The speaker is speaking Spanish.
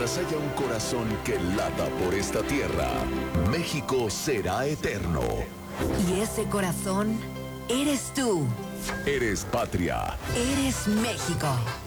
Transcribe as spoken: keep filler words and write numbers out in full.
Mientras haya un corazón que lata por esta tierra, México será eterno. Y ese corazón eres tú. Eres patria. Eres México.